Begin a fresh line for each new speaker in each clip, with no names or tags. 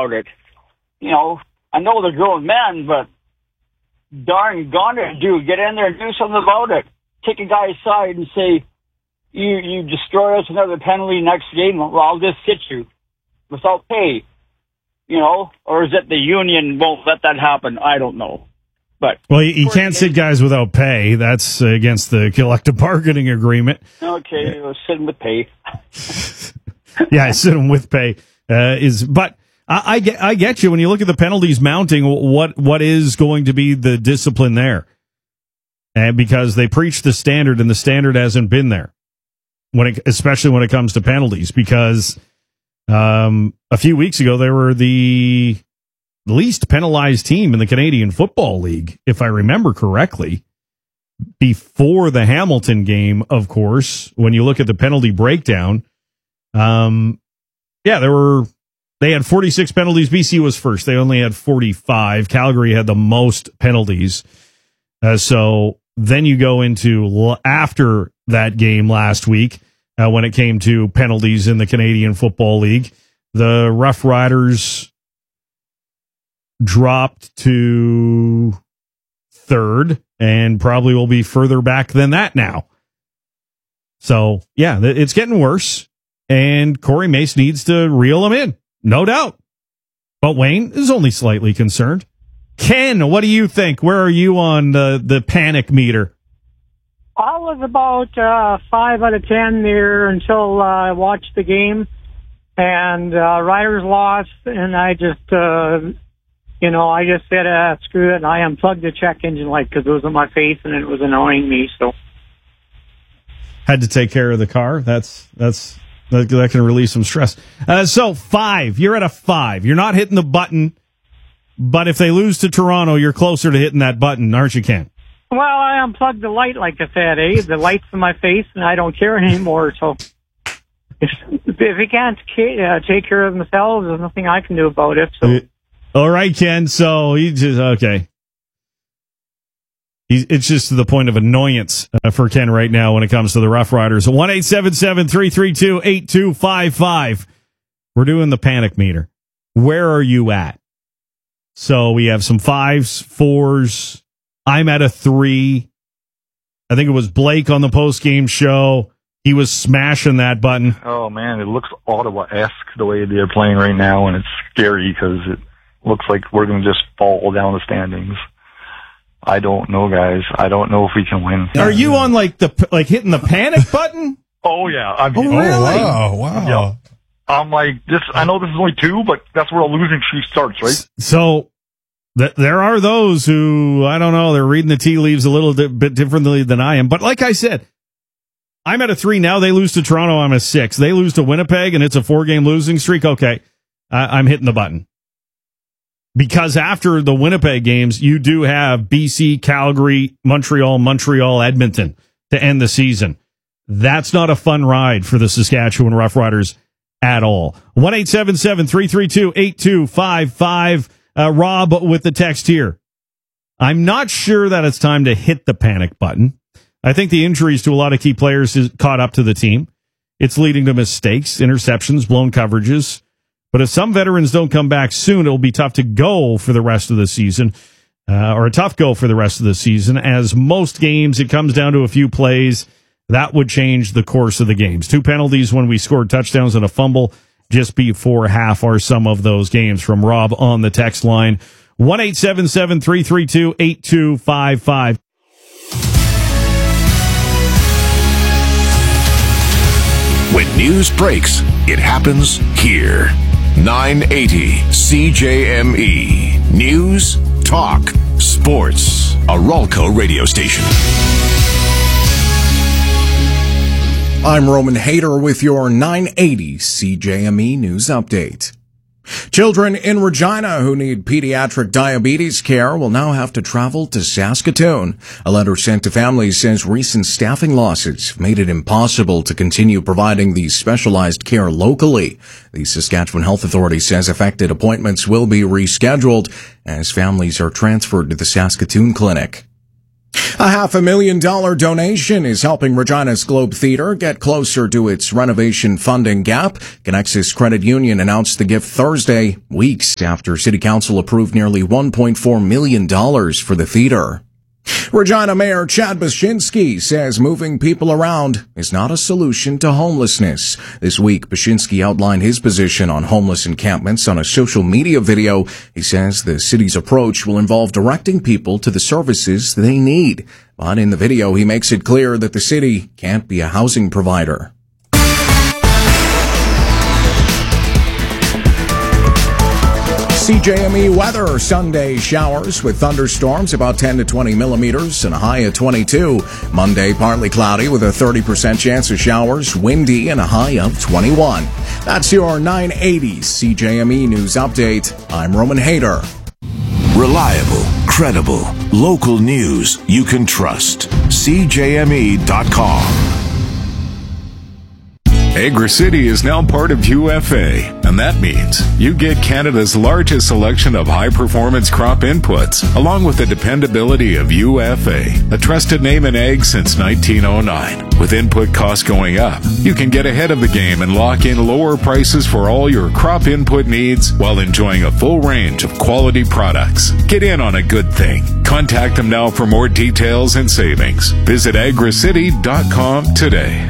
about it. You know, I know they're grown men, but darn gone it, dude. Get in there and do something about it. Take a guy aside and say, you destroy us another penalty next game, well, I'll just sit you without pay. You know, or is it the union won't let that happen? I don't know. But
well, you can't sit guys without pay. That's against the collective bargaining agreement.
Okay, we'll sit them with pay.
Yeah, sit them with pay. But I get you when you look at the penalties mounting. What is going to be the discipline there? And because they preach the standard, and the standard hasn't been there especially when it comes to penalties. Because a few weeks ago they were the least penalized team in the Canadian Football League, if I remember correctly. Before the Hamilton game, of course, when you look at the penalty breakdown, they had 46 penalties. BC was first. They only had 45. Calgary had the most penalties. So then you go into after that game last week, when it came to penalties in the Canadian Football League, the Rough Riders dropped to third and probably will be further back than that now. So, yeah, it's getting worse, and Corey Mace needs to reel them in, no doubt. But Wayne is only slightly concerned. Ken, what do you think? Where are you on the panic meter?
I was about 5 out of 10 there until I watched the game, and Riders lost, and I just, I just said, screw it, and I unplugged the check engine light because it was in my face and it was annoying me. So
had to take care of the car. That can relieve some stress. So 5, you're at a 5. You're not hitting the button, but if they lose to Toronto, you're closer to hitting that button, aren't you, Ken?
Well, I unplugged the light, like I said, The light's in my face, and I don't care anymore. So if they can't take care of themselves, there's nothing I can do about it. So.
All right, Ken. So okay. It's just to the point of annoyance for Ken right now when it comes to the Rough Riders. 1-877-332-8255. We're doing the panic meter. Where are you at? So we have some 5s, 4s. I'm at a 3. I think it was Blake on the post-game show. He was smashing that button.
Oh, man, it looks Ottawa-esque the way they're playing right now, and it's scary because it looks like we're going to just fall down the standings. I don't know, guys. I don't know if we can win.
Are you on hitting the panic button?
Oh, yeah.
Really?
Wow.
Yeah. I'm like, I know this is only 2, but that's where a losing streak starts, right?
So there are those who, I don't know, they're reading the tea leaves a little bit differently than I am. But like I said, I'm at a 3 now. They lose to Toronto. I'm a 6. They lose to Winnipeg, and it's a 4-game losing streak. Okay, I'm hitting the button. Because after the Winnipeg games, you do have BC, Calgary, Montreal, Edmonton to end the season. That's not a fun ride for the Saskatchewan Roughriders at all. 1-877-332-8255. Rob with the text here. I'm not sure that it's time to hit the panic button. I think the injuries to a lot of key players has caught up to the team. It's leading to mistakes, interceptions, blown coverages. But if some veterans don't come back soon, it'll be tough to go for the rest of the season, or a tough go for the rest of the season. As most games, it comes down to a few plays. That would change the course of the games. 2 penalties when we scored touchdowns and a fumble just before half are some of those games. From Rob on the text line, 1-877-332-8255.
When news breaks, it happens here. 980 CJME. News, talk, sports. A Ralco radio station.
I'm Roman Hayter with your 980 CJME News Update. Children in Regina who need pediatric diabetes care will now have to travel to Saskatoon. A letter sent to families says recent staffing losses made it impossible to continue providing the specialized care locally. The Saskatchewan Health Authority says affected appointments will be rescheduled as families are transferred to the Saskatoon clinic. A $500,000 donation is helping Regina's Globe Theatre get closer to its renovation funding gap. Connexus Credit Union announced the gift Thursday, weeks after City Council approved nearly $1.4 million for the theatre. Regina Mayor Chad Baczynski says moving people around is not a solution to homelessness. This week, Baczynski outlined his position on homeless encampments on a social media video. He says the city's approach will involve directing people to the services they need. But in the video, he makes it clear that the city can't be a housing provider. CJME weather, Sunday showers with thunderstorms about 10 to 20 millimeters and a high of 22. Monday, partly cloudy with a 30% chance of showers, windy and a high of 21. That's your 980 CJME News Update. I'm Roman Hayter.
Reliable, credible, local news you can trust. CJME.com.
Agri-City is now part of UFA, and that means you get Canada's largest selection of high-performance crop inputs, along with the dependability of UFA, a trusted name in ag since 1909. With input costs going up, you can get ahead of the game and lock in lower prices for all your crop input needs while enjoying a full range of quality products. Get in on a good thing. Contact them now for more details and savings. Visit agricity.com today.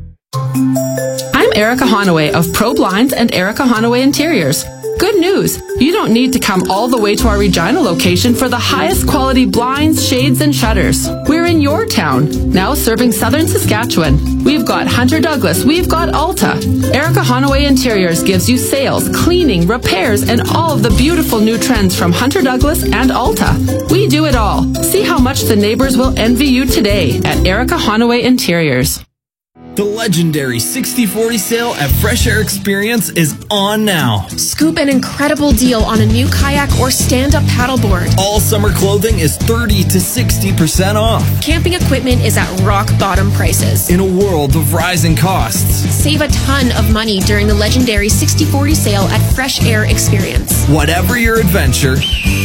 I'm Erica Honaway of Pro Blinds and Erica Honaway Interiors. Good news! You don't need to come all the way to our Regina location for the highest quality blinds, shades, and shutters. We're in your town, now serving southern Saskatchewan. We've got Hunter Douglas, we've got Alta. Erica Honaway Interiors gives you sales, cleaning, repairs, and all of the beautiful new trends from Hunter Douglas and Alta. We do it all. See how much the neighbors will envy you today at Erica Honaway Interiors.
The legendary 60/40 sale at Fresh Air Experience is on now.
Scoop an incredible deal on a new kayak or stand-up paddleboard.
All summer clothing is 30 to 60% off.
Camping equipment is at rock-bottom prices.
In a world of rising costs,
save a ton of money during the legendary 60/40 sale at Fresh Air Experience.
Whatever your adventure,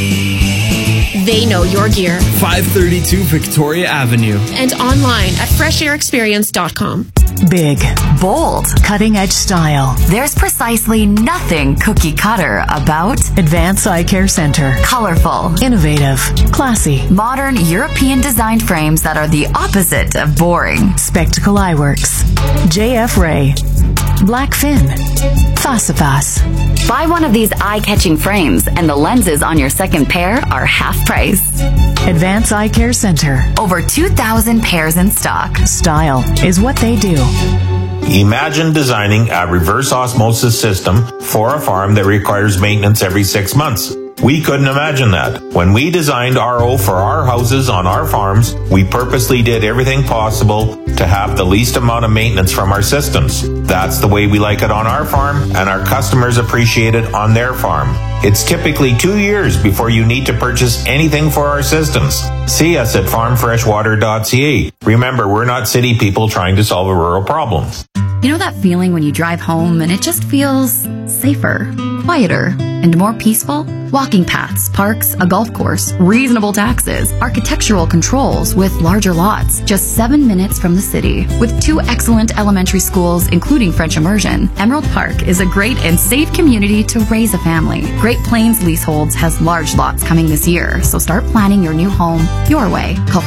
they know your gear.
532 Victoria Avenue.
And online at freshairexperience.com.
Big, bold, cutting-edge style. There's precisely nothing cookie-cutter about Advance Eye Care Center. Colorful, innovative, classy, modern European-designed frames that are the opposite of boring. Spectacle Eyeworks, JF Ray, Blackfin, Facipas.
Buy one of these eye-catching frames and the lenses on your second pair are half price.
Advance Eye Care Center.
Over 2,000 pairs in stock.
Style is what they do.
Imagine designing a reverse osmosis system for a farm that requires maintenance every 6 months. We couldn't imagine that. When we designed RO for our houses on our farms, we purposely did everything possible to have the least amount of maintenance from our systems. That's the way we like it on our farm, and our customers appreciate it on their farm. It's typically 2 years before you need to purchase anything for our systems. See us at farmfreshwater.ca. Remember, we're not city people trying to solve a rural problem.
You know that feeling when you drive home and it just feels safer, quieter, and more peaceful? Walking paths, parks, a golf course, reasonable taxes, architectural controls with larger lots, just 7 minutes from the city. With 2 excellent elementary schools, including French immersion, Emerald Park is a great and safe community to raise a family. Great Plains Leaseholds has large lots coming this year, so start planning your new home your way. Call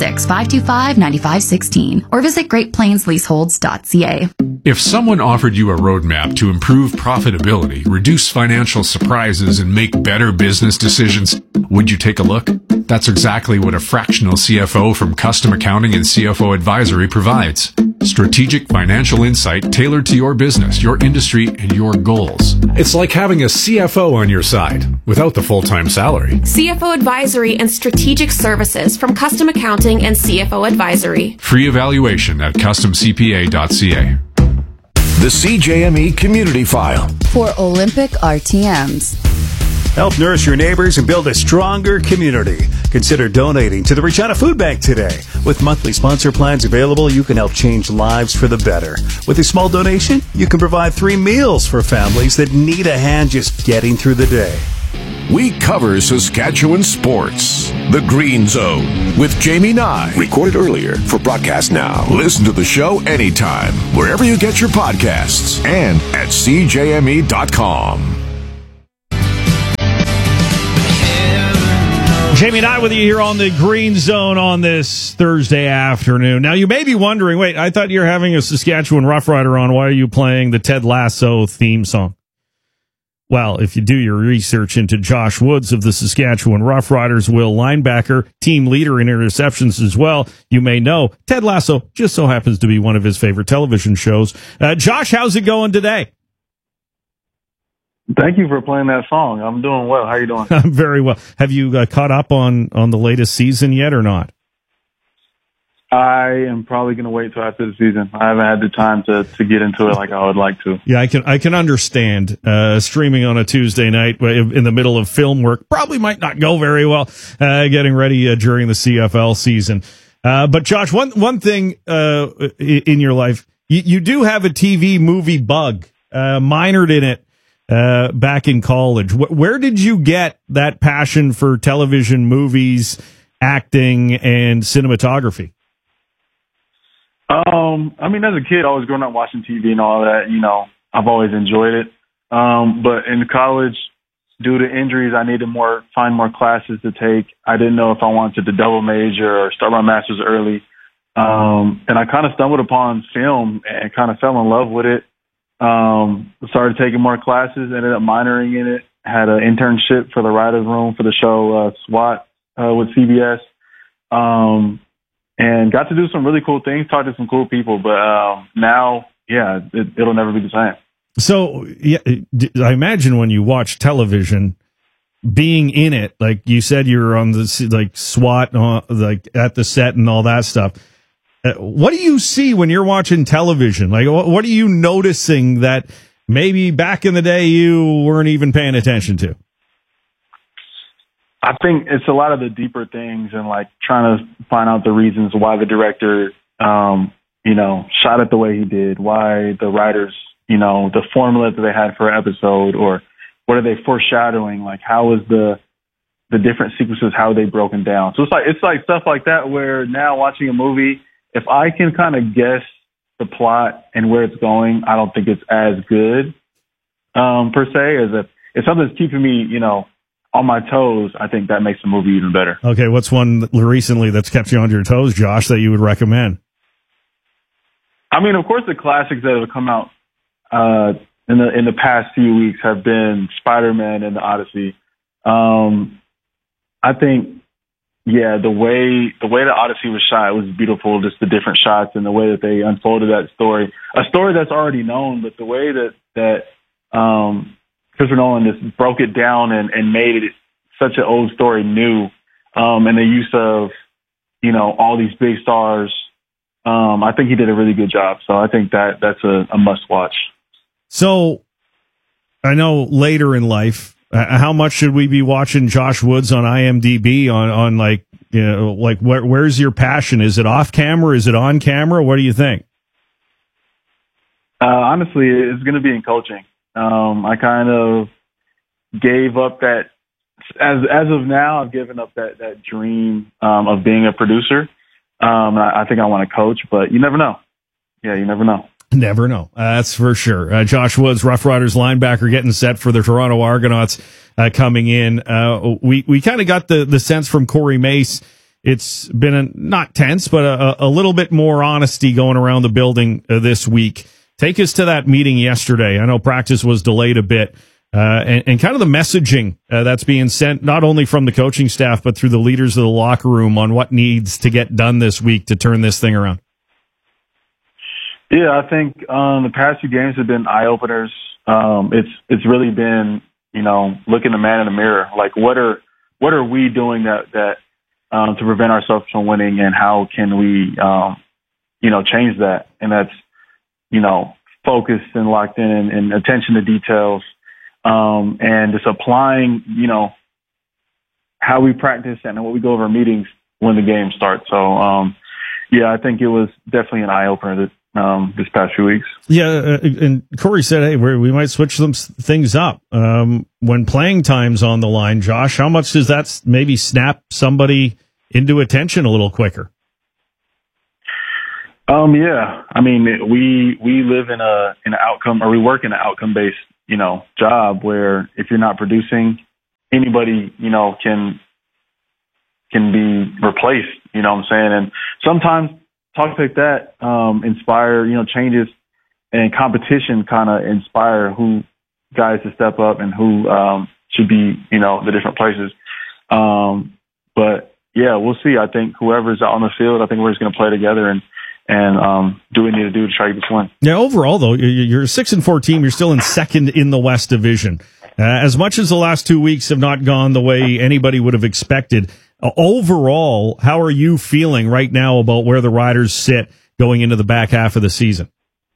306-525-9516 or visit greatplainsleaseholds.ca.
If someone offered you a roadmap to improve profitability, reduce financial surprises, and make better business decisions, would you take a look? That's exactly what a fractional CFO from Custom Accounting and CFO Advisory provides. Strategic financial insight tailored to your business, your industry, and your goals. It's like having a CFO on your side without the full-time salary.
CFO Advisory and Strategic Services from Custom Accounting and CFO Advisory.
Free evaluation at customcpa.ca.
The CJME Community File.
For Olympic RTMs.
Help nourish your neighbors and build a stronger community. Consider donating to the Regina Food Bank today. With monthly sponsor plans available, you can help change lives for the better. With a small donation, you can provide 3 meals for families that need a hand just getting through the day.
We cover Saskatchewan sports. The Green Zone with Jamie Nye. Recorded earlier for broadcast now. Listen to the show anytime, wherever you get your podcasts, and at CJME.com.
Jamie and I with you here on the Green Zone on this Thursday afternoon. Now, you may be wondering, wait, I thought you were having a Saskatchewan Roughrider on. Why are you playing the Ted Lasso theme song? Well, if you do your research into Josh Woods of the Saskatchewan Roughriders, Will linebacker, team leader in interceptions as well, you may know Ted Lasso just so happens to be one of his favorite television shows. Josh, how's it going today?
Thank you for playing that song. I'm doing well. How are you doing?
I'm very well. Have you caught up on the latest season yet or not?
I am probably going to wait till after the season. I haven't had the time to get into it like I would like to.
Yeah, I can understand streaming on a Tuesday night in the middle of film work probably might not go very well getting ready during the CFL season. But Josh, one thing in your life, you do have a TV movie bug. Minored in it back in college. Where did you get that passion for television, movies, acting, and cinematography?
I mean, as a kid, always growing up watching TV and all that, I've always enjoyed it. But in college, due to injuries, I needed to find more classes to take. I didn't know if I wanted to double major or start my master's early. And I kind of stumbled upon film and kind of fell in love with it. Started taking more classes, ended up minoring in it, had an internship for the writer's room for the show SWAT with CBS, and got to do some really cool things, talk to some cool people. But now, yeah, it'll never be the same. So, yeah,
I imagine when you watch television, being in it, like you said, you were on the SWAT, like at the set and all that stuff. What do you see when you're watching television? Like, what are you noticing that maybe back in the day you weren't even paying attention to?
I think it's a lot of the deeper things and like trying to find out the reasons why the director, shot it the way he did, why the writers, the formula that they had for an episode, or what are they foreshadowing? Like, how is the different sequences, how are they broken down? So it's like stuff like that where now watching a movie, if I can kind of guess the plot and where it's going, I don't think it's as good, per se, as if something's keeping me, on my toes. I think that makes the movie even better.
Okay, what's one recently that's kept you on your toes, Josh, that you would recommend?
I mean, of course, the classics that have come out in the past few weeks have been Spider-Man and the Odyssey. I think, yeah, the way the Odyssey was shot, it was beautiful. Just the different shots and the way that they unfolded that story, a story that's already known, but the way that Christopher Nolan just broke it down and made it such an old story new, and the use of, all these big stars. I think he did a really good job. So I think that's a must watch. So I know later in life, how much should we be watching Josh Woods on IMDb on where's your passion? Is it off camera? Is it on camera? What do you think? Honestly, it's going to be in coaching. I kind of gave up that, as of now, I've given up that dream of being a producer. I think I want to coach, but you never know. Yeah, you never know.
Never know. That's for sure. Josh Woods, Rough Riders linebacker, getting set for the Toronto Argonauts coming in. We kind of got the sense from Corey Mace. It's been not tense, but a little bit more honesty going around the building this week. Take us to that meeting yesterday. I know practice was delayed a bit, and kind of the messaging that's being sent not only from the coaching staff, but through the leaders of the locker room on what needs to get done this week to turn this thing around.
Yeah, I think the past few games have been eye openers. It's really been, looking the man in the mirror. Like, what are we doing that to prevent ourselves from winning, and how can we change that? And that's focused and locked in and attention to details, and just applying, how we practice and what we go over meetings when the game starts. So, yeah, I think it was definitely an eye opener this past few weeks.
Yeah, and Corey said, hey, we might switch some things up. When playing time's on the line, Josh, how much does that maybe snap somebody into attention a little quicker?
Yeah. I mean, we live in an outcome, or we work in an outcome-based, job where if you're not producing, anybody, can be replaced, you know what I'm saying? And sometimes talks like that inspire, changes, and competition kind of inspire who guys to step up and who should be, the different places. But yeah, we'll see. I think whoever's out on the field, I think we're just going to play together and do what we need to do to try to get this win.
Yeah, overall, though, you're a 6-4 team. You're still in second in the West Division. As much as the last 2 weeks have not gone the way anybody would have expected, overall, how are you feeling right now about where the Riders sit going into the back half of the season?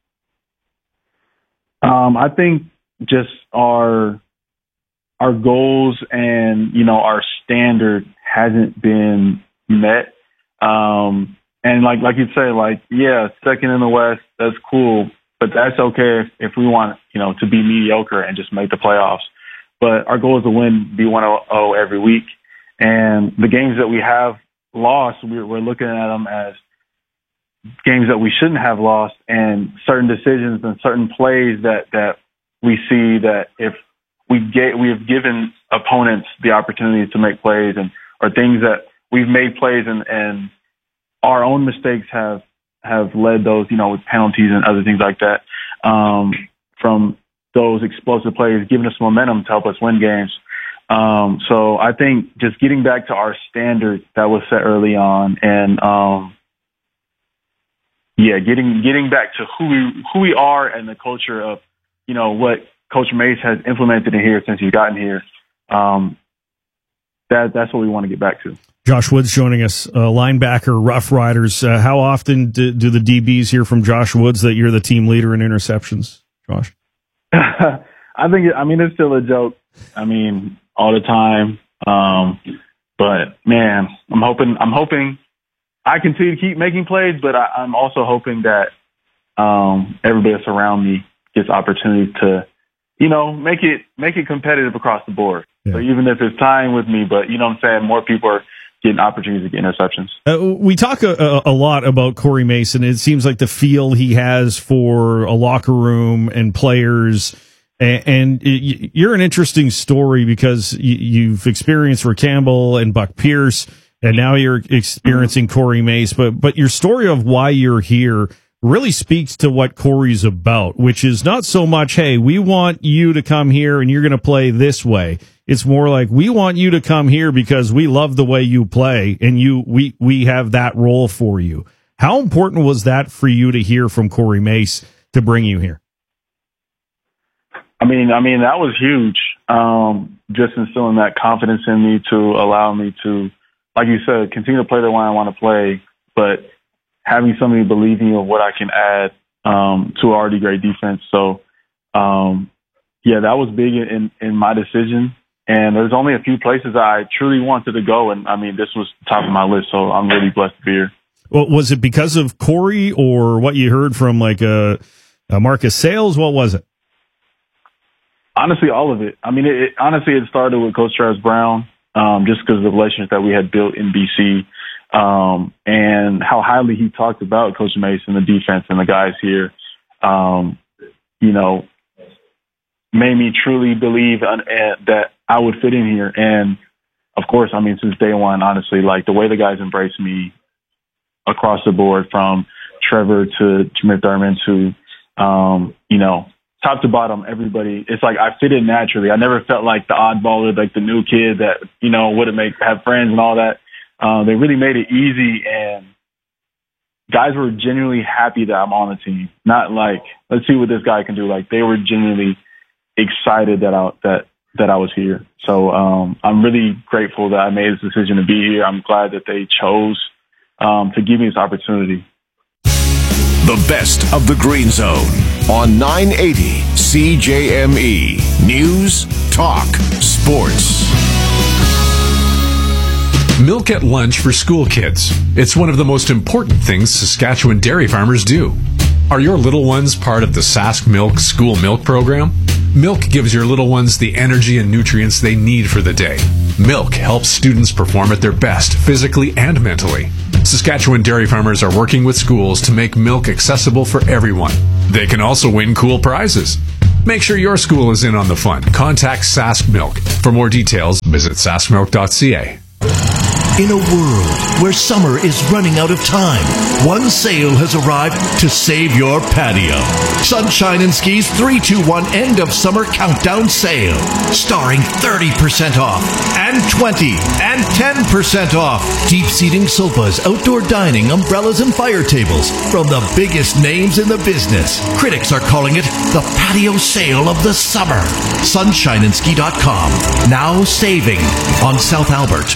I think just our goals and, our standard hasn't been met. And like you'd say, yeah, second in the West, that's cool, but that's okay if we want, to be mediocre and just make the playoffs. But our goal is to win, be 1-0 every week. And the games that we have lost, we're looking at them as games that we shouldn't have lost, and certain decisions and certain plays that we see that if we have given opponents the opportunity to make plays, or things that we've made plays and our own mistakes have led those, with penalties and other things like that, from those explosive plays, giving us momentum to help us win games. So I think just getting back to our standard that was set early on, and getting back to who we are and the culture of, what Coach Mace has implemented in here since he's gotten here. That's what we want to get back to.
Josh Woods joining us, linebacker, Rough Riders. How often do the DBs hear from Josh Woods that you're the team leader in interceptions, Josh?
It's still a joke. All the time. But man, I'm hoping I continue to keep making plays, but I'm also hoping that everybody that's around me gets opportunities to, make it competitive across the board. Yeah. So even if it's tying with me, but more people are getting opportunities to get interceptions.
We talk a lot about Corey Mason. It seems like the feel he has for a locker room and players. And you're an interesting story because you've experienced Rick Campbell and Buck Pierce, and now you're experiencing Corey Mace. But your story of why you're here really speaks to what Corey's about, which is not so much, hey, we want you to come here and you're going to play this way. It's more like, we want you to come here because we love the way you play, and we have that role for you. How important was that for you to hear from Corey Mace to bring you here?
I mean, that was huge. Just instilling that confidence in me to allow me to, like you said, continue to play the way I want to play, but having somebody believe in what I can add to an already great defense. So, that was big in my decision. And there's only a few places I truly wanted to go, and this was top of my list. So I'm really blessed to be here.
Well, was it because of Corey or what you heard from Marcus Sales? What was it?
Honestly, all of it. It started with Coach Travis Brown, just because of the relationship that we had built in BC, and how highly he talked about Coach Mason, the defense, and the guys here. Made me truly believe that I would fit in here. And of course, since day one, honestly, the way the guys embraced me across the board, from Trevor to Jameer Thurman to, top to bottom, everybody, it's like I fit in naturally. I never felt like the oddball or the new kid that, wouldn't have friends and all that. They really made it easy, and guys were genuinely happy that I'm on the team. Not let's see what this guy can do. They were genuinely excited that I was here. So I'm really grateful that I made this decision to be here. I'm glad that they chose to give me this opportunity.
The best of the Green Zone on 980 CJME. News, talk, sports.
Milk at lunch for school kids. It's one of the most important things Saskatchewan dairy farmers do. Are your little ones part of the Sask Milk School Milk Program? Milk gives your little ones the energy and nutrients they need for the day. Milk helps students perform at their best, physically and mentally. Saskatchewan dairy farmers are working with schools to make milk accessible for everyone. They can also win cool prizes. Make sure your school is in on the fun. Contact Sask Milk. For more details, visit saskmilk.ca.
In a world where summer is running out of time, one sale has arrived to save your patio. Sunshine and Ski's 3-2-1 End of Summer Countdown Sale. Starring 30% off and 20 and 10% off. Deep seating sofas, outdoor dining, umbrellas, and fire tables from the biggest names in the business. Critics are calling it the patio sale of the summer. SunshineandSki.com. Now saving on South Albert.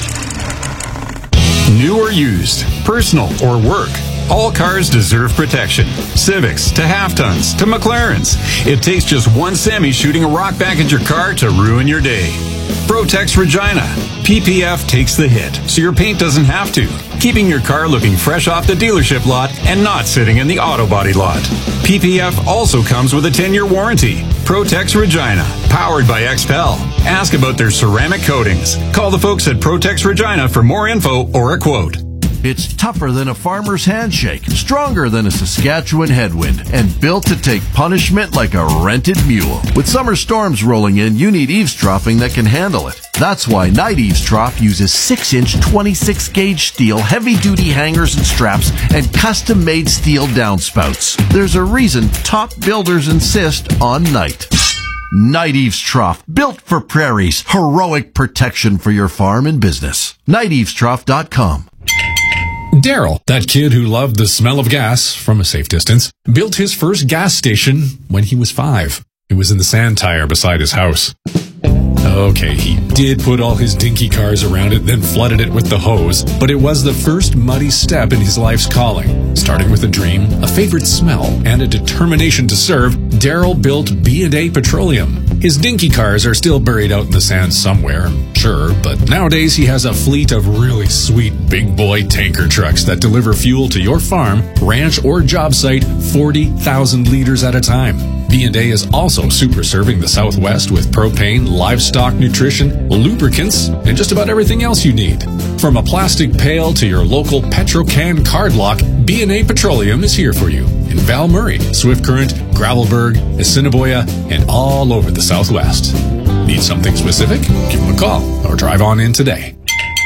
New or used, personal or work, all cars deserve protection. Civics to half-tons to McLarens. It takes just one semi shooting a rock back at your car to ruin your day. Protex Regina. PPF takes the hit, so your paint doesn't have to, keeping your car looking fresh off the dealership lot and not sitting in the auto body lot. PPF also comes with a 10-year warranty. Protex Regina, powered by XPEL. Ask about their ceramic coatings. Call the folks at Protex Regina for more info or a quote.
It's tougher than a farmer's handshake, stronger than a Saskatchewan headwind, and built to take punishment like a rented mule. With summer storms rolling in, you need eavesdropping that can handle it. That's why Night Eavesdrop uses 6-inch 26-gauge steel, heavy-duty hangers and straps, and custom-made steel downspouts. There's a reason top builders insist on Night. Night Eavesdrop, built for prairies, heroic protection for your farm and business. NightEavesdrop.com.
Daryl, that kid who loved the smell of gas from a safe distance, built his first gas station when he was 5. It was in the sand tire beside his house. Okay, he did put all his dinky cars around it, then flooded it with the hose, but it was the first muddy step in his life's calling. Starting with a dream, a favorite smell, and a determination to serve, Daryl built B&A Petroleum. His dinky cars are still buried out in the sand somewhere, sure, but nowadays he has a fleet of really sweet big boy tanker trucks that deliver fuel to your farm, ranch, or job site 40,000 liters at a time. B&A is also super serving the Southwest with propane, livestock nutrition, lubricants, and just about everything else you need. From a plastic pail to your local Petrocan card lock, B&A Petroleum is here for you in Val Murray, Swift Current, Gravelburg, Assiniboia, and all over the Southwest. Need something specific? Give them a call or drive on in today.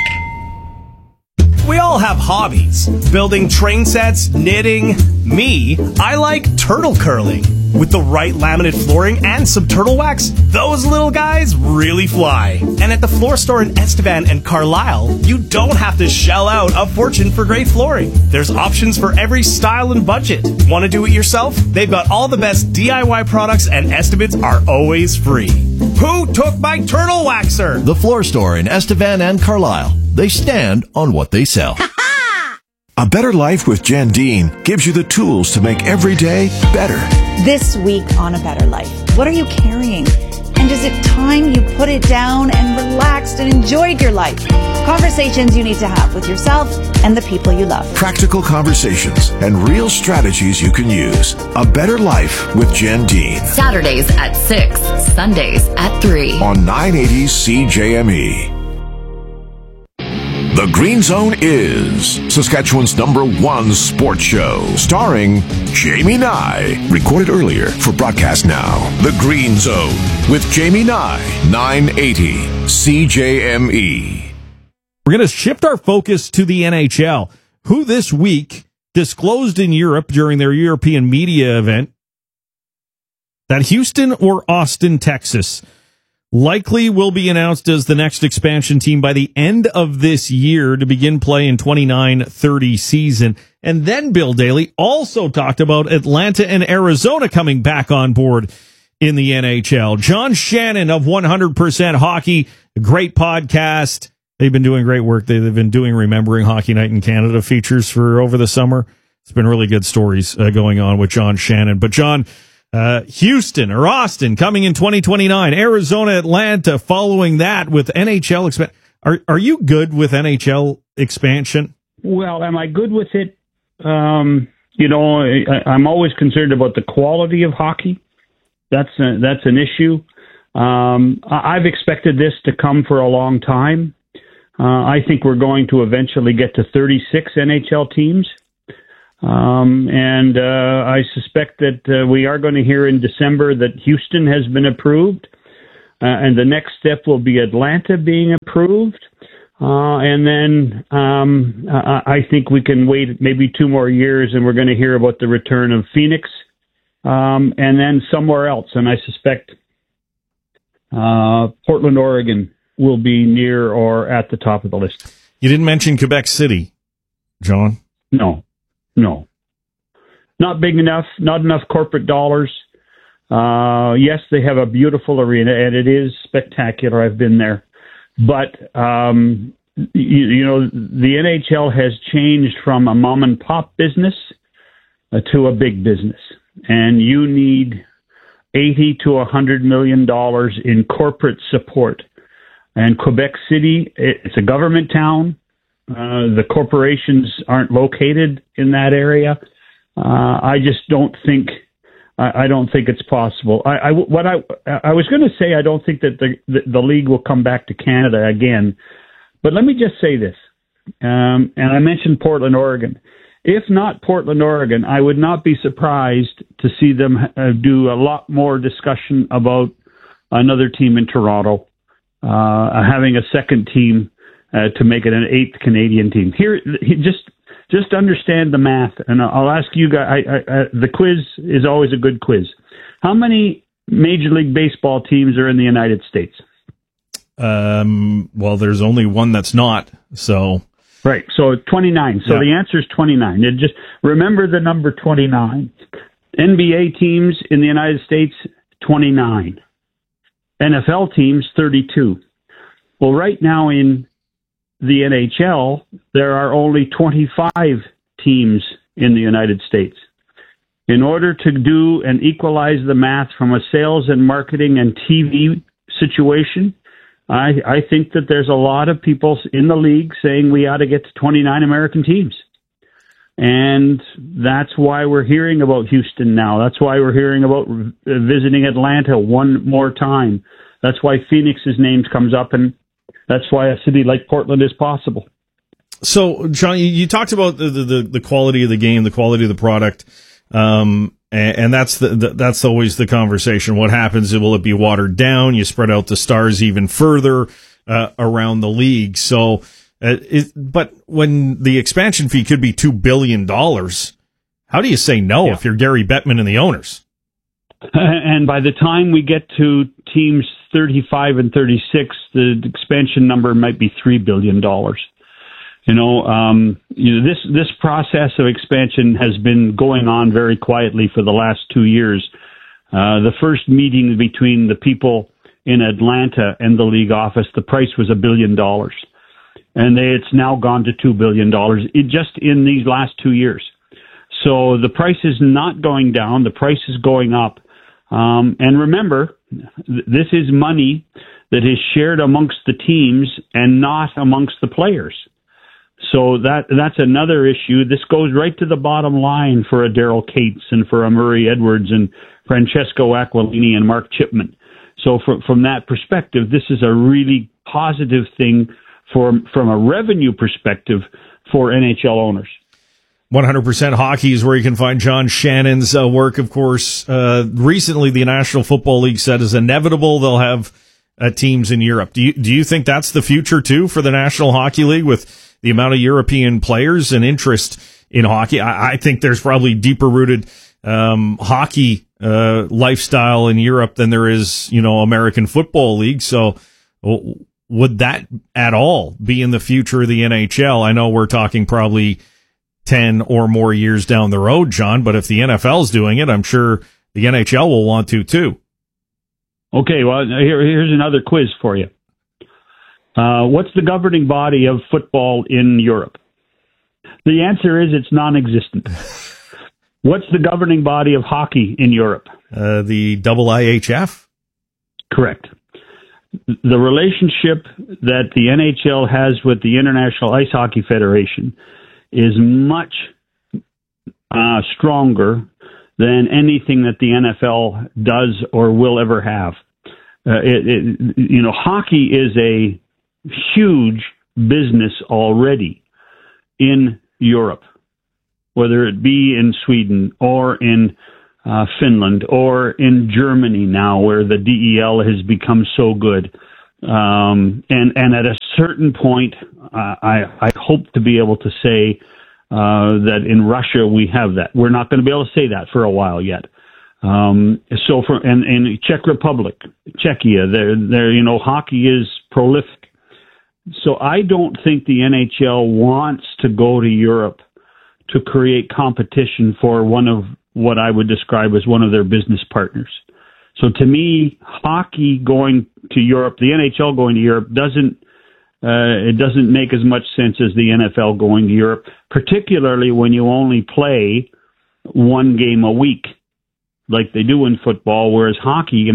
We all have hobbies. Building train sets, knitting. Me, I like turtle curling. With the right laminate flooring and some turtle wax, those little guys really fly. And at the floor store in Estevan and Carlisle, you don't have to shell out a fortune for great flooring. There's options for every style and budget. Want to do it yourself? They've got all the best DIY products and estimates are always free. Who took my turtle waxer?
The floor store in Estevan and Carlisle. They stand on what they sell.
A Better Life with Jen Dean gives you the tools to make every day better.
This week on A Better Life, what are you carrying? And is it time you put it down and relaxed and enjoyed your life? Conversations you need to have with yourself and the people you love.
Practical conversations and real strategies you can use. A Better Life with Jen Dean.
Saturdays at 6, Sundays at 3.
On 980 CJME. The Green Zone is Saskatchewan's #1 sports show, starring Jamie Nye. Recorded earlier for broadcast now. The Green Zone with Jamie Nye, 980 CJME.
We're going to shift our focus to the NHL, who this week disclosed in Europe during their European media event that Houston or Austin, Texas likely will be announced as the next expansion team by the end of this year to begin play in 29-30 season. And then Bill Daly also talked about Atlanta and Arizona coming back on board in the NHL. John Shannon of 100% Hockey, a great podcast. They've been doing great work. They've been doing Remembering Hockey Night in Canada features for over the summer. It's been really good stories going on with John Shannon. But John, Houston or Austin coming in 2029, Arizona, Atlanta following that with NHL expansion. Are you good with NHL expansion?
Well, am I good with it?
I'm always concerned about the quality of hockey. That's an issue. I've expected this to come for a long time. I think we're going to eventually get to 36 NHL teams. And I suspect that we are going to hear in December that Houston has been approved. And the next step will be Atlanta being approved. And then I think we can wait maybe 2 more years and we're going to hear about the return of Phoenix and then somewhere else. And I suspect Portland, Oregon will be near or at the top of the list.
You didn't mention Quebec City, John.
No. Not big enough, not enough corporate dollars. Yes, they have a beautiful arena, and it is spectacular. I've been there. But, the NHL has changed from a mom-and-pop business to a big business. And you need $80 to $100 million in corporate support. And Quebec City, it's a government town. The corporations aren't located in that area. I just don't think. I don't think it's possible. I was going to say I don't think that the league will come back to Canada again, but let me just say this. And I mentioned Portland, Oregon. If not Portland, Oregon, I would not be surprised to see them do a lot more discussion about another team in Toronto, having a second team. To make it an 8th Canadian team. Here, just understand the math, and I'll ask you guys. The quiz is always a good quiz. How many Major League Baseball teams are in the United States?
Well, there's only one that's not. So
right. So 29. So the answer is 29. Just remember the number 29. NBA teams in the United States, 29. NFL teams, 32. Well, right now in the NHL, there are only 25 teams in the United States. In order to do and equalize the math from a sales and marketing and TV situation, I think that there's a lot of people in the league saying we ought to get to 29 American teams. And that's why we're hearing about Houston now. That's why we're hearing about visiting Atlanta one more time. That's why Phoenix's name comes up, and that's why a city like Portland is possible.
So, John, you talked about the quality of the game, the quality of the product, and that's always the conversation. What happens? Will it be watered down? You spread out the stars even further around the league. So, but when the expansion fee could be $2 billion, how do you say no if you're Gary Bettman and the owners?
And by the time we get to teams 35 and 36, the expansion number might be $3 billion. This process of expansion has been going on very quietly for the last 2 years. The first meeting between the people in Atlanta and the league office, the price was $1 billion. And it's now gone to $2 billion just in these last 2 years. So the price is not going down. The price is going up. And remember, this is money that is shared amongst the teams and not amongst the players. So that's another issue. This goes right to the bottom line for a Daryl Cates and for a Murray Edwards and Francesco Aquilini and Mark Chipman. So from that perspective, this is a really positive thing from a revenue perspective for NHL owners.
100% Hockey is where you can find John Shannon's work, of course. Recently, the National Football League said is inevitable they'll have teams in Europe. Do you think that's the future, too, for the National Hockey League with the amount of European players and interest in hockey? I think there's probably deeper-rooted hockey lifestyle in Europe than there is, American Football League. So would that at all be in the future of the NHL? I know we're talking probably 10 or more years down the road, John, but if the NFL's doing it, I'm sure the NHL will want to too.
Okay, well, here's another quiz for you. What's the governing body of football in Europe? The answer is it's non-existent. What's the governing body of hockey in Europe?
The IIHF?
Correct. The relationship that the NHL has with the International Ice Hockey Federation is much stronger than anything that the NFL does or will ever have. Hockey is a huge business already in Europe, whether it be in Sweden or in Finland or in Germany now, where the DEL has become so good. And at a certain point, I hope to be able to say that in Russia we have that. We're not going to be able to say that for a while yet. And Czech Republic, Czechia, there, hockey is prolific. So I don't think the NHL wants to go to Europe to create competition for one of what I would describe as one of their business partners. So to me, hockey going to Europe, the NHL going to Europe doesn't make as much sense as the NFL going to Europe, particularly when you only play one game a week like they do in football, whereas hockey,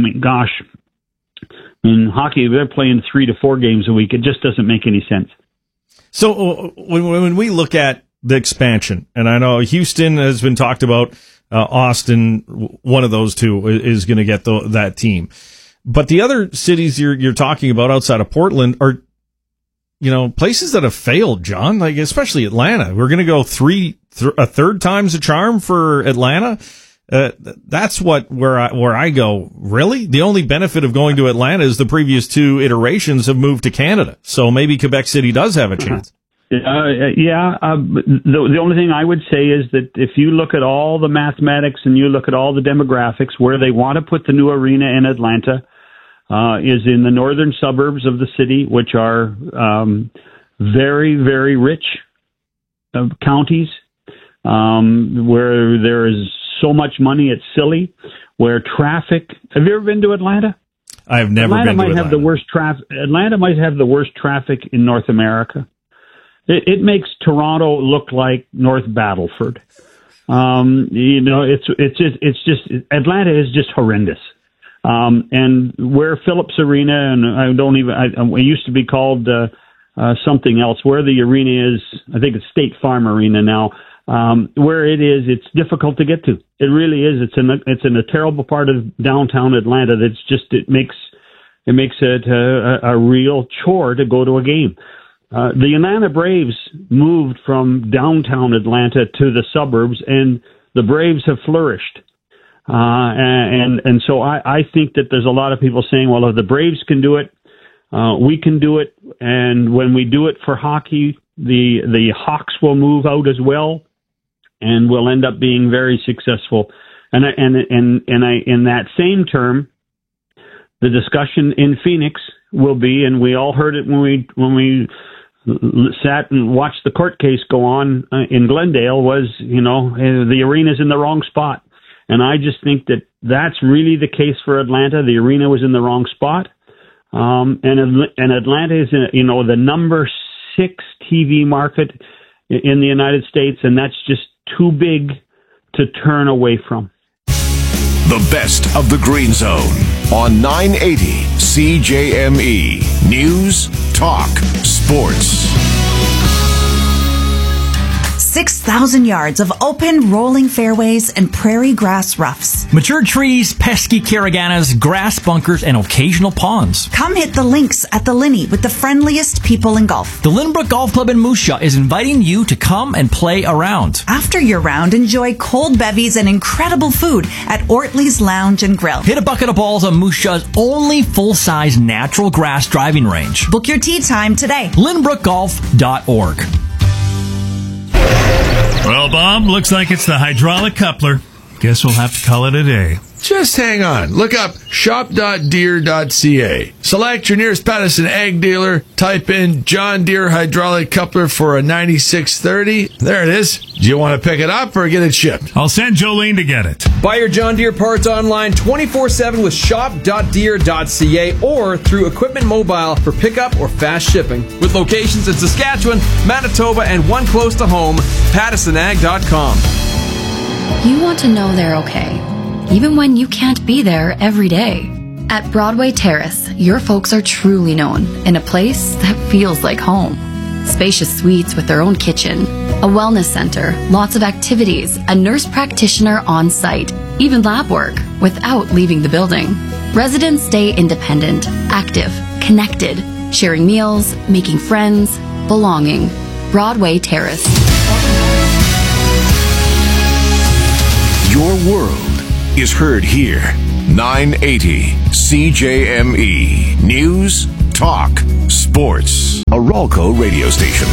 in hockey, they're playing 3 to 4 games a week. It just doesn't make any sense.
So when we look at the expansion, and I know Houston has been talked about, Austin, one of those two is going to get that team. But the other cities you're talking about outside of Portland are, places that have failed, John, like especially Atlanta. We're going to go a third time's the charm for Atlanta. That's where I go, really? The only benefit of going to Atlanta is the previous 2 iterations have moved to Canada. So maybe Quebec City does have a chance.
The only thing I would say is that if you look at all the mathematics and you look at all the demographics, where they want to put the new arena in Atlanta is in the northern suburbs of the city, which are very, very rich counties, where there is so much money it's silly, where traffic. Have you ever been to Atlanta?
I have never been to Atlanta.
Atlanta might have the worst traffic in North America. It makes Toronto look like North Battleford. It's just Atlanta is just horrendous. And where Phillips Arena, and it used to be called something else, where the arena is, I think it's State Farm Arena now. Where it is, it's difficult to get to. It really is. It's in a terrible part of downtown Atlanta. It makes it a real chore to go to a game. The Atlanta Braves moved from downtown Atlanta to the suburbs, and the Braves have flourished. And so I think that there's a lot of people saying, well, if the Braves can do it, we can do it. And when we do it for hockey, the Hawks will move out as well, and will end up being very successful. And in that same term, the discussion in Phoenix will be, and we all heard it when we sat and watched the court case go on in Glendale, was, the arena's in the wrong spot. And I just think that that's really the case for Atlanta. The arena was in the wrong spot. And Atlanta is, the number 6 TV market in the United States, and that's just too big to turn away from.
The best of the Green Zone on 980 CJME. News, talk, sports.
6,000 yards of open, rolling fairways and prairie grass roughs.
Mature trees, pesky caraganas, grass bunkers, and occasional ponds.
Come hit the links at the Linney with the friendliest people in golf.
The Lynbrook Golf Club in Moose Jaw is inviting you to come and play around.
After your round, enjoy cold bevies and incredible food at Ortley's Lounge and Grill.
Hit a bucket of balls on Moose Jaw's only full-size natural grass driving range.
Book your tee time today.
LynbrookGolf.org.
Well, Bob, looks like it's the hydraulic coupler. Guess we'll have to call it a day.
Just hang on. Look up shop.deere.ca. Select your nearest Patterson ag dealer. Type in John Deere hydraulic coupler for a 9630. There it is. Do you want to pick it up or get it shipped?
I'll send Jolene to get it.
Buy your John Deere parts online 24/7 with shop.deere.ca or through Equipment Mobile for pickup or fast shipping. With locations in Saskatchewan, Manitoba, and one close to home, PattersonAg.com.
You want to know they're okay, even when you can't be there every day. At Broadway Terrace, your folks are truly known in a place that feels like home. Spacious suites with their own kitchen, a wellness center, lots of activities, a nurse practitioner on site, even lab work, without leaving the building. Residents stay independent, active, connected, sharing meals, making friends, belonging. Broadway Terrace.
Your world is heard here. 980 CJME. News, talk, sports. A Ralco radio station.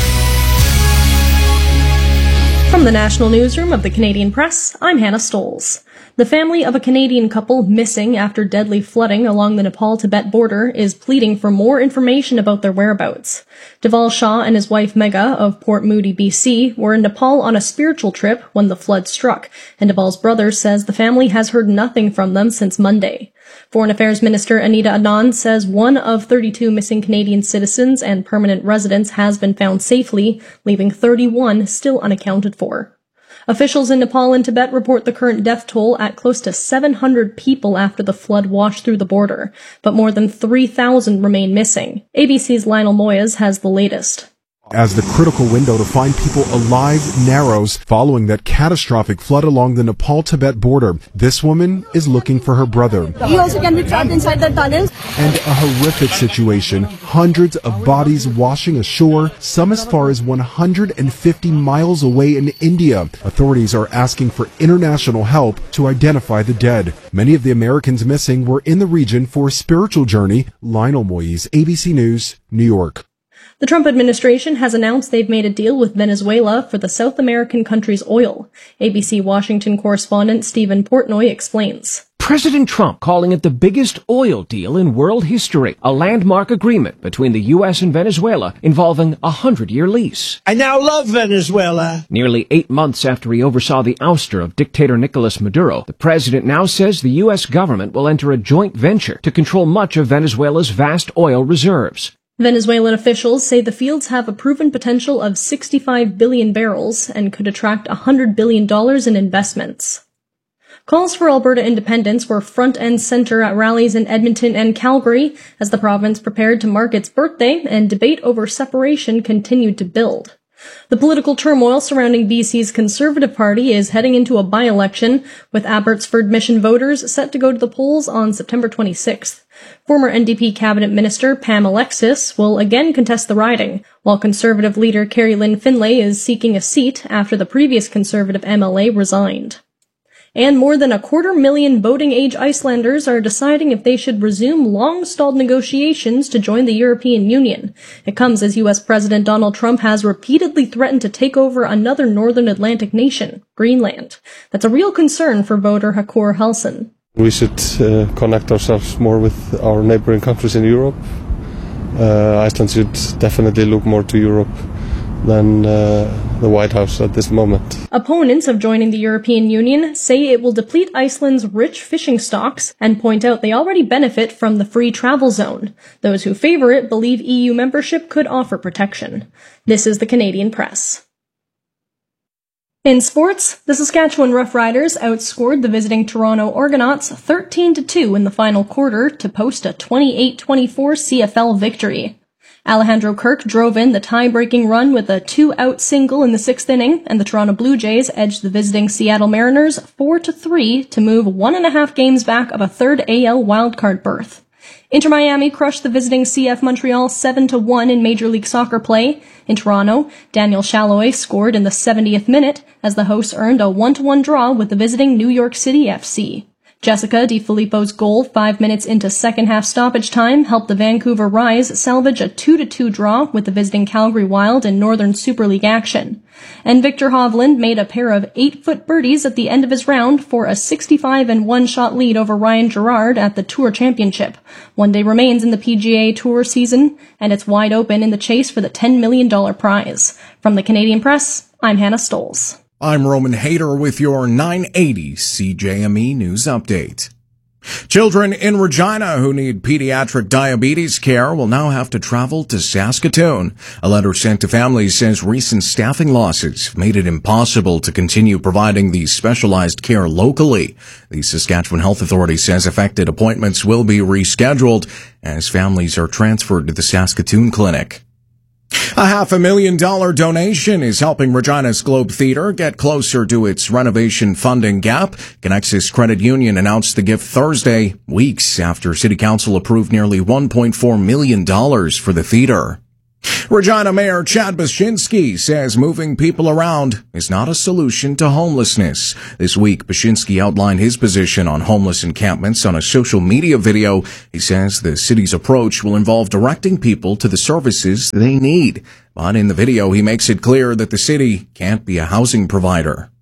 From the National Newsroom of the Canadian Press, I'm Hannah Stoles. The family of a Canadian couple missing after deadly flooding along the Nepal-Tibet border is pleading for more information about their whereabouts. Deval Shah and his wife Megha of Port Moody, BC, were in Nepal on a spiritual trip when the flood struck, and Deval's brother says the family has heard nothing from them since Monday. Foreign Affairs Minister Anita Anand says one of 32 missing Canadian citizens and permanent residents has been found safely, leaving 31 still unaccounted for. Officials in Nepal and Tibet report the current death toll at close to 700 people after the flood washed through the border, but more than 3,000 remain missing. ABC's Lionel Moyes has the latest.
As the critical window to find people alive narrows following that catastrophic flood along the Nepal-Tibet border, this woman is looking for her brother.
He also can be trapped inside the tunnels.
And a horrific situation, hundreds of bodies washing ashore, some as far as 150 miles away in India. Authorities are asking for international help to identify the dead. Many of the Americans missing were in the region for a spiritual journey. Lionel Moyes, ABC News, New York.
The Trump administration has announced they've made a deal with Venezuela for the South American country's oil. ABC Washington correspondent Stephen Portnoy explains.
President Trump calling it the biggest oil deal in world history, a landmark agreement between the U.S. and Venezuela involving a 100-year lease.
I now love Venezuela.
Nearly 8 months after he oversaw the ouster of dictator Nicolas Maduro, the president now says the U.S. government will enter a joint venture to control much of Venezuela's vast oil reserves.
Venezuelan officials say the fields have a proven potential of 65 billion barrels and could attract $100 billion in investments. Calls for Alberta independence were front and center at rallies in Edmonton and Calgary as the province prepared to mark its birthday and debate over separation continued to build. The political turmoil surrounding BC's Conservative Party is heading into a by-election, with Abbotsford Mission voters set to go to the polls on September 26th. Former NDP cabinet minister Pam Alexis will again contest the riding, while Conservative leader Carrie Lynn Finlay is seeking a seat after the previous Conservative MLA resigned. And more than 250,000 voting-age Icelanders are deciding if they should resume long-stalled negotiations to join the European Union. It comes as U.S. President Donald Trump has repeatedly threatened to take over another northern Atlantic nation, Greenland. That's a real concern for voter Hakur Halsen.
We should connect ourselves more with our neighboring countries in Europe. Iceland should definitely look more to Europe than the White House at this moment.
Opponents of joining the European Union say it will deplete Iceland's rich fishing stocks and point out they already benefit from the free travel zone. Those who favor it believe EU membership could offer protection. This is the Canadian Press. In sports, the Saskatchewan Roughriders outscored the visiting Toronto Argonauts 13-2 in the final quarter to post a 28-24 CFL victory. Alejandro Kirk drove in the tie-breaking run with a 2-out single in the 6th inning, and the Toronto Blue Jays edged the visiting Seattle Mariners 4-3 to move 1.5 games back of a third AL wildcard berth. Inter Miami crushed the visiting CF Montreal 7-1 in Major League Soccer play. In Toronto, Daniel Shalloy scored in the 70th minute as the hosts earned a 1-1 draw with the visiting New York City FC. Jessica DiFilippo's goal 5 minutes into second-half stoppage time helped the Vancouver Rise salvage a 2-2 draw with the visiting Calgary Wild in Northern Super League action. And Victor Hovland made a pair of 8-foot birdies at the end of his round for a 65-1-shot lead over Ryan Gerard at the Tour Championship. One day remains in the PGA Tour season, and it's wide open in the chase for the $10 million prize. From the Canadian Press, I'm Hannah Stoles.
I'm Roman Hayter with your 980 CJME News Update. Children in Regina who need pediatric diabetes care will now have to travel to Saskatoon. A letter sent to families says recent staffing losses have made it impossible to continue providing the specialized care locally. The Saskatchewan Health Authority says affected appointments will be rescheduled as families are transferred to the Saskatoon clinic. A $500,000 donation is helping Regina's Globe Theatre get closer to its renovation funding gap. Connexus Credit Union announced the gift Thursday, weeks after City Council approved nearly $1.4 million for the theatre. Regina Mayor Chad Bashinsky says moving people around is not a solution to homelessness. This week, Bashinsky outlined his position on homeless encampments on a social media video. He says the city's approach will involve directing people to the services they need. But in the video, he makes it clear that the city can't be a housing provider.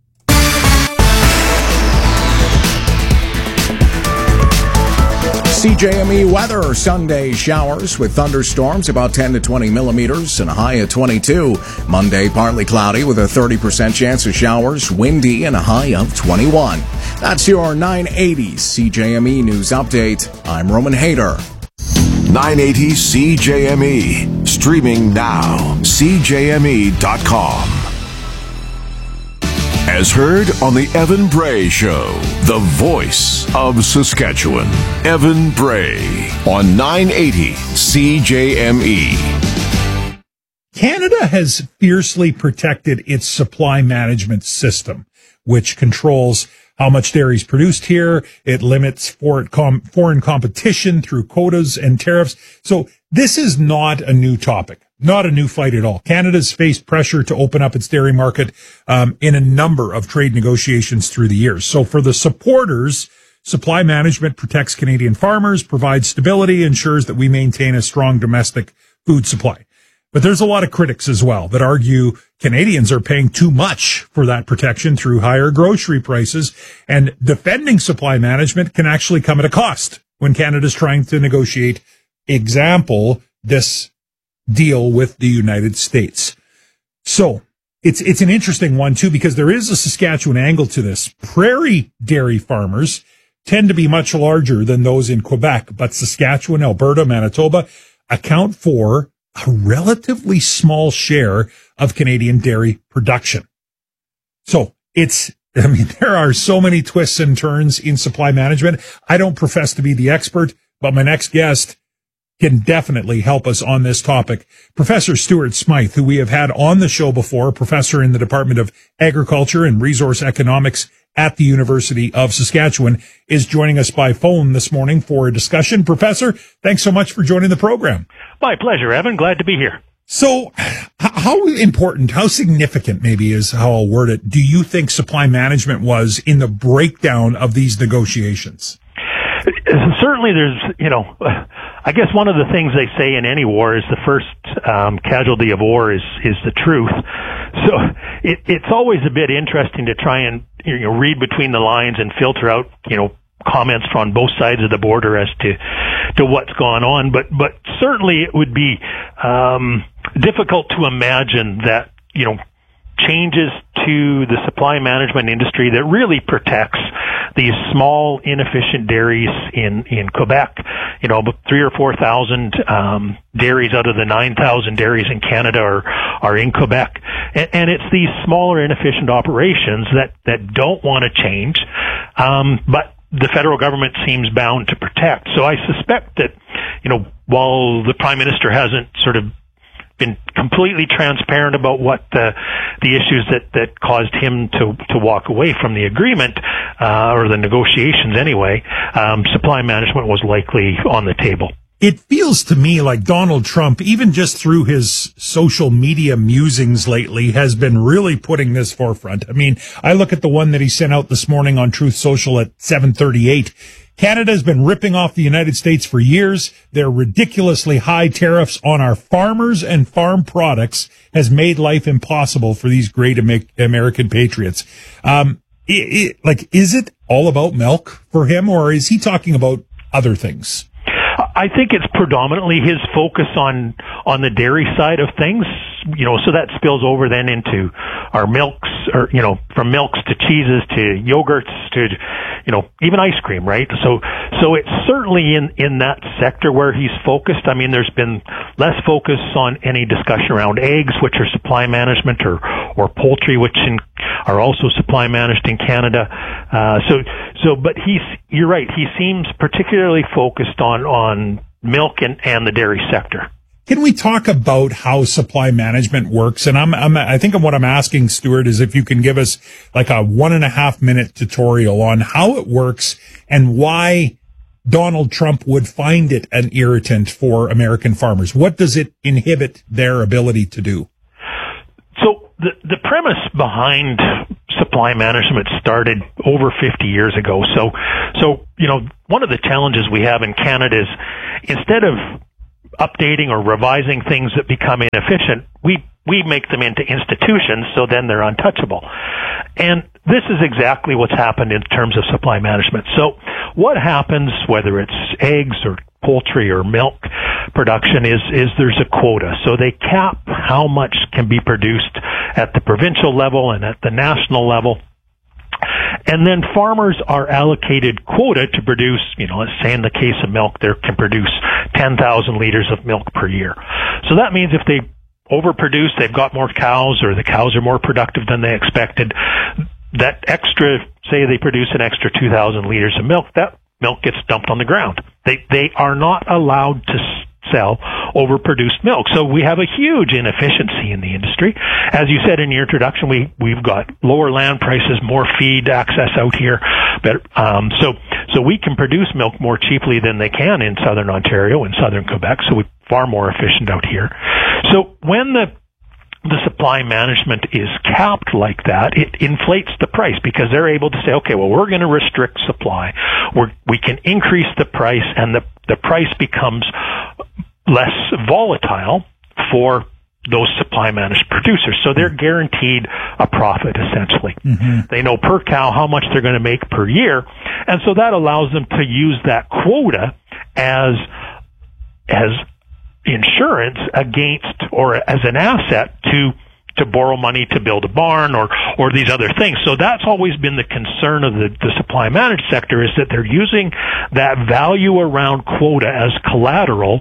CJME weather, Sunday showers with thunderstorms about 10 to 20 millimeters and a high of 22. Monday, partly cloudy with a 30% chance of showers, windy and a high of 21. That's your 980 CJME News Update. I'm Roman Hayter.
980 CJME. Streaming now. CJME.com. As heard on the Evan Bray Show, the voice of Saskatchewan. Evan Bray on 980 CJME.
Canada has fiercely protected its supply management system, which controls how much dairy is produced here. It limits foreign competition through quotas and tariffs. So this is not a new topic. Not a new fight at all. Canada's faced pressure to open up its dairy market in a number of trade negotiations through the years. So for the supporters, supply management protects Canadian farmers, provides stability, ensures that we maintain a strong domestic food supply. But there's a lot of critics as well that argue Canadians are paying too much for that protection through higher grocery prices, and defending supply management can actually come at a cost when Canada's trying to negotiate, this deal with the United States. So it's an interesting one too, because there is a Saskatchewan angle to this. Prairie dairy farmers tend to be much larger than those in Quebec, but Saskatchewan, Alberta, Manitoba account for a relatively small share of Canadian dairy production. So there are so many twists and turns in supply management. I don't profess to be the expert, but my next guest can definitely help us on this topic. Professor Stuart Smythe, who we have had on the show before, professor in the Department of Agriculture and Resource Economics at the University of Saskatchewan, is joining us by phone this morning for a discussion. Professor, thanks so much for joining the program.
My pleasure, Evan. Glad to be here.
So how important, how significant maybe is how I'll word it, do you think supply management was in the breakdown of these negotiations?
Certainly there's, I guess one of the things they say in any war is the first casualty of war is the truth. So it's always a bit interesting to try and read between the lines and filter out comments from both sides of the border as to what's gone on. But certainly it would be difficult to imagine that changes to the supply management industry that really protects these small, inefficient dairies in Quebec, about 3,000 or 4,000 dairies out of the 9,000 dairies in Canada are in Quebec. And it's these smaller, inefficient operations that don't want to change, but the federal government seems bound to protect. So I suspect that, while the Prime Minister hasn't sort of been completely transparent about what the issues that caused him to walk away from the agreement, or the negotiations anyway, supply management was likely on the table.
It feels to me like Donald Trump, even just through his social media musings lately, has been really putting this forefront. I mean, I look at the one that he sent out this morning on Truth Social at 7:38. Canada has been ripping off the United States for years. Their ridiculously high tariffs on our farmers and farm products has made life impossible for these great American patriots. Is it all about milk for him, or is he talking about other things?
I think it's predominantly his focus on the dairy side of things, so that spills over then into our milks, or, from milks to cheeses to yogurts to, even ice cream, right? So it's certainly in that sector where he's focused. I mean, there's been less focus on any discussion around eggs, which are supply management, or poultry, which are also supply managed in Canada. But you're right. He seems particularly focused on milk and the dairy sector.
Can we talk about how supply management works? And I think what I'm asking, Stuart, is if you can give us like a 1.5 minute tutorial on how it works and why Donald Trump would find it an irritant for American farmers. What does it inhibit their ability to do?
So the premise behind supply management started over 50 years ago. So one of the challenges we have in Canada is instead of updating or revising things that become inefficient, we make them into institutions, so then they're untouchable. And this is exactly what's happened in terms of supply management. So what happens, whether it's eggs or poultry or milk production, is there's a quota. So they cap how much can be produced at the provincial level and at the national level. And then farmers are allocated quota to produce, let's say in the case of milk, they can produce 10,000 liters of milk per year. So that means if they overproduce, they've got more cows, or the cows are more productive than they expected, that extra, say they produce an extra 2,000 liters of milk, that milk gets dumped on the ground. They are not allowed to sell overproduced milk. So we have a huge inefficiency in the industry. As you said in your introduction, we've got lower land prices, more feed access out here. But, so we can produce milk more cheaply than they can in southern Ontario and southern Quebec. So we're far more efficient out here. So when the supply management is capped like that, it inflates the price because they're able to say, okay, well, we're going to restrict supply. We can increase the price, and the price becomes less volatile for those supply managed producers. So they're guaranteed a profit, essentially. Mm-hmm. They know per cow how much they're going to make per year. And so that allows them to use that quota as insurance against, or as an asset to borrow money to build a barn or these other things. So that's always been the concern of the supply managed sector, is that they're using that value around quota as collateral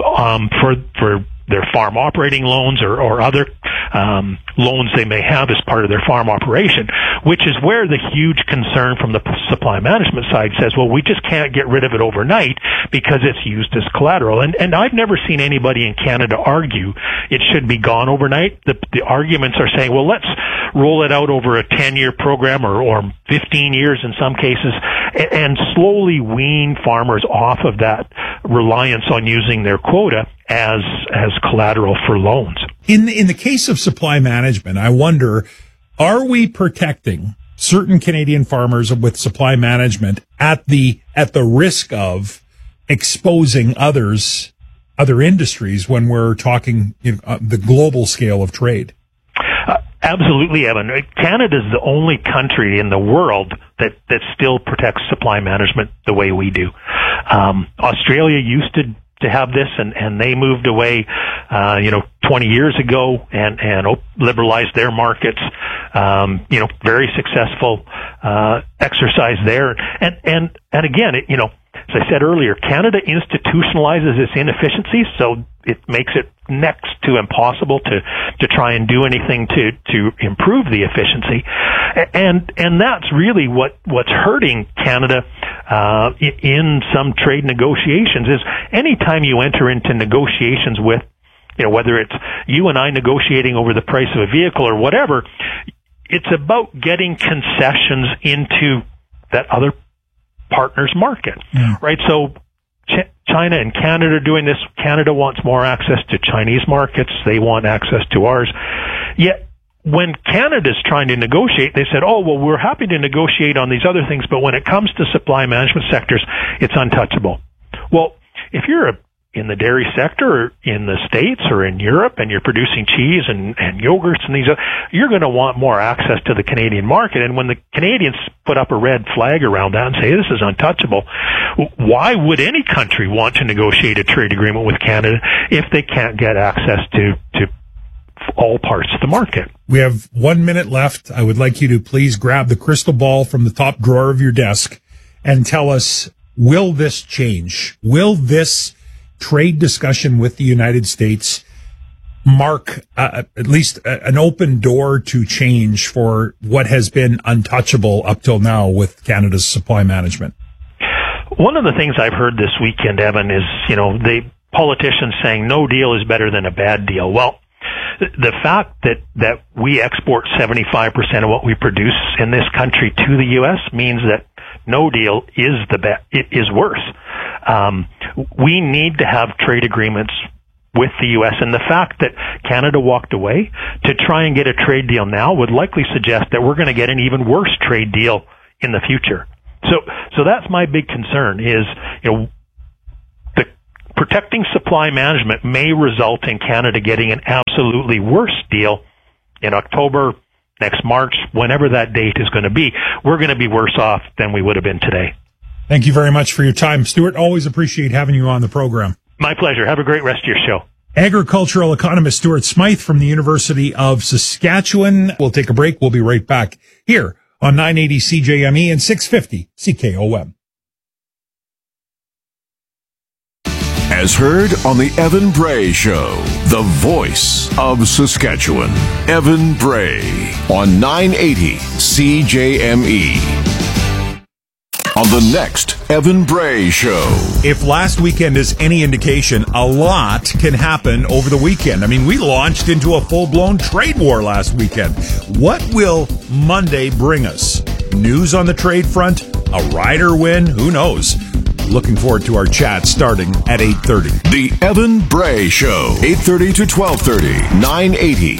for their farm operating loans or other loans they may have as part of their farm operation, which is where the huge concern from the supply management side says, well, we just can't get rid of it overnight because it's used as collateral. And I've never seen anybody in Canada argue it should be gone overnight. The arguments are saying, well, let's roll it out over a 10-year program or 15 years in some cases, and slowly wean farmers off of that reliance on using their quota as collateral for loans.
In the case of supply management, I wonder, are we protecting certain Canadian farmers with supply management at the risk of exposing other industries when we're talking the global scale of trade?
Absolutely, Evan. Canada is the only country in the world that still protects supply management the way we do. Australia used to have this, and they moved away 20 years ago and liberalized their markets. Very successful exercise there. And again, as I said earlier, Canada institutionalizes its inefficiencies, so it makes it next to impossible to try and do anything to improve the efficiency. And that's really what's hurting Canada in some trade negotiations, is anytime you enter into negotiations with, whether it's you and I negotiating over the price of a vehicle or whatever, it's about getting concessions into that other partner's market, right? So China and Canada are doing this. Canada wants more access to Chinese markets. They want access to ours. Yet when Canada's trying to negotiate, they said, oh, well, we're happy to negotiate on these other things, but when it comes to supply management sectors, it's untouchable. Well, if you're in the dairy sector or in the States or in Europe and you're producing cheese and yogurts and these, you're going to want more access to the Canadian market. And when the Canadians put up a red flag around that and say this is untouchable, why would any country want to negotiate a trade agreement with Canada if they can't get access to all parts of the market?
We have 1 minute left. I would like you to please grab the crystal ball from the top drawer of your desk and tell us, will this change? Will this trade discussion with the United States mark at least an open door to change for what has been untouchable up till now with Canada's supply management?
One of the things I've heard this weekend, Evan, is, politicians saying no deal is better than a bad deal. Well, the fact that we export 75% of what we produce in this country to the U.S. means that no deal is worse. We need to have trade agreements with the U.S., and the fact that Canada walked away to try and get a trade deal now would likely suggest that we're going to get an even worse trade deal in the future. So that's my big concern is, the protecting supply management may result in Canada getting an absolutely worse deal in October, next March, whenever that date is going to be. We're going to be worse off than we would have been today.
Thank you very much for your time, Stuart. Always appreciate having you on the program.
My pleasure. Have a great rest of your show.
Agricultural economist Stuart Smythe from the University of Saskatchewan. We'll take a break. We'll be right back here on 980 CJME and 650 CKOM.
As heard on the Evan Bray Show, the voice of Saskatchewan. Evan Bray on 980 CJME. On the next Evan Bray Show.
If last weekend is any indication, a lot can happen over the weekend. I mean, we launched into a full-blown trade war last weekend. What will Monday bring us? News on the trade front? A rider win? Who knows? Looking forward to our chat starting at 8:30.
The Evan Bray Show, 8:30 to 12:30, 980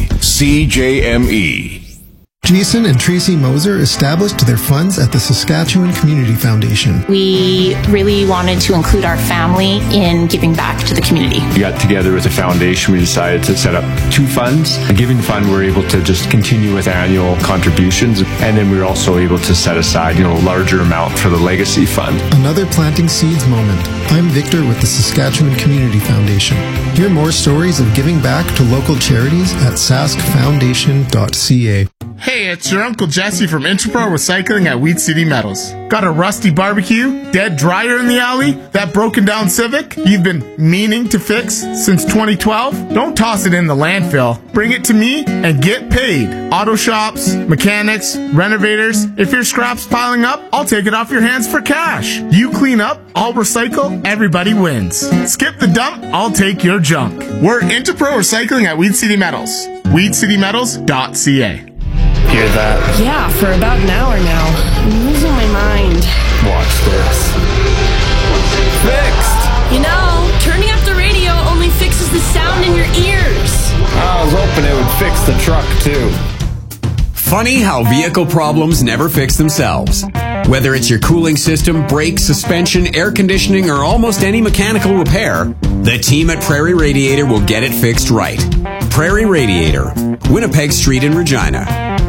CJME.
Jason and Tracy Moser established their funds at the Saskatchewan Community Foundation.
We really wanted to include our family in giving back to the community.
We got together with the foundation. We decided to set up two funds. The Giving Fund, we're able to just continue with annual contributions. And then we were also able to set aside, a larger amount for the Legacy Fund.
Another planting seeds moment. I'm Victor with the Saskatchewan Community Foundation. Hear more stories of giving back to local charities at saskfoundation.ca.
Hey, it's your Uncle Jesse from Interpro Recycling at Weed City Metals. Got a rusty barbecue, dead dryer in the alley, that broken down Civic you've been meaning to fix since 2012? Don't toss it in the landfill. Bring it to me and get paid. Auto shops, mechanics, renovators. If your scrap's piling up, I'll take it off your hands for cash. You clean up, I'll recycle, everybody wins. Skip the dump, I'll take your junk. We're Interpro Recycling at Weed City Metals. WeedCityMetals.ca. Hear that?
Yeah, for about an hour now. I'm losing my mind.
Watch this. Fixed!
Turning up the radio only fixes the sound in your ears.
I was hoping it would fix the truck, too.
Funny how vehicle problems never fix themselves. Whether it's your cooling system, brakes, suspension, air conditioning, or almost any mechanical repair, the team at Prairie Radiator will get it fixed right. Prairie Radiator, Winnipeg Street in Regina.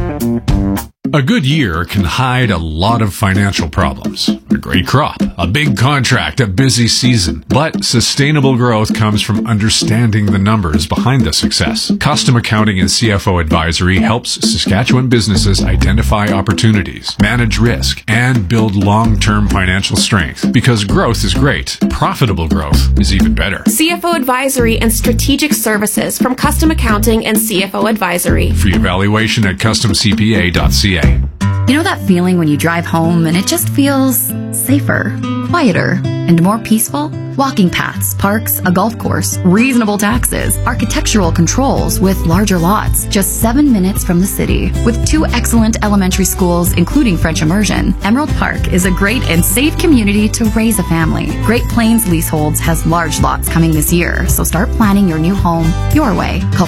A good year can hide a lot of financial problems. A great crop, a big contract, a busy season. But sustainable growth comes from understanding the numbers behind the success. Custom Accounting and CFO Advisory helps Saskatchewan businesses identify opportunities, manage risk, and build long-term financial strength. Because growth is great, profitable growth is even better.
CFO Advisory and Strategic Services from Custom Accounting and CFO Advisory.
Free evaluation at customcpa.ca.
You know that feeling when you drive home and it just feels safer, quieter, and more peaceful? Walking paths, parks, a golf course, reasonable taxes, architectural controls with larger lots, just 7 minutes from the city. With 2 excellent elementary schools, including French immersion, Emerald Park is a great and safe community to raise a family. Great Plains Leaseholds has large lots coming this year, so start planning your new home your way. Call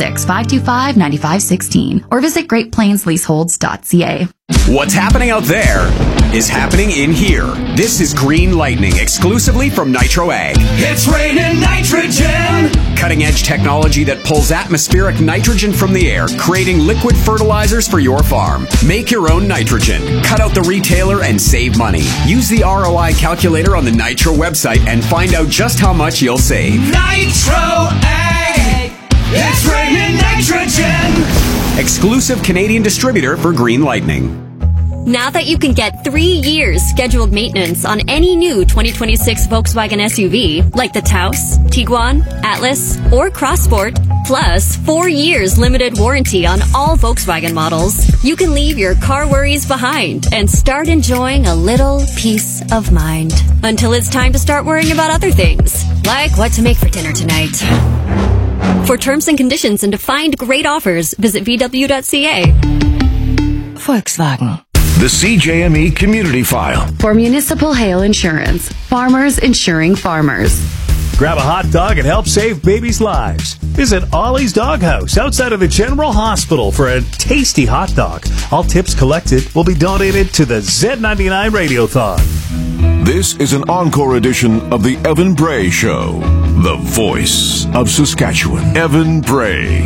306-525-9516 or visit greatplainsleaseholds.ca.
What's happening out there is happening in here. This is Green Lightning, exclusively from Nitro Ag.
It's raining nitrogen!
Cutting-edge technology that pulls atmospheric nitrogen from the air, creating liquid fertilizers for your farm. Make your own nitrogen. Cut out the retailer and save money. Use the ROI calculator on the Nitro website and find out just how much you'll save.
Nitro Ag! It's raining nitrogen!
Exclusive Canadian distributor for Green Lightning.
Now that you can get 3 years scheduled maintenance on any new 2026 Volkswagen SUV, like the Taos, Tiguan, Atlas, or Crossport, Plus, 4 years limited warranty on all Volkswagen models. You can leave your car worries behind and start enjoying a little peace of mind. Until it's time to start worrying about other things, like what to make for dinner tonight. For terms and conditions and to find great offers, visit VW.ca.
Volkswagen.
The CJME Community File.
For Municipal Hail Insurance, farmers insuring farmers.
Grab a hot dog and help save babies' lives. Visit Ollie's Doghouse outside of the General Hospital for a tasty hot dog. All tips collected will be donated to the Z99 Radiothon.
This is an encore edition of the Evan Bray Show, the voice of Saskatchewan. Evan Bray.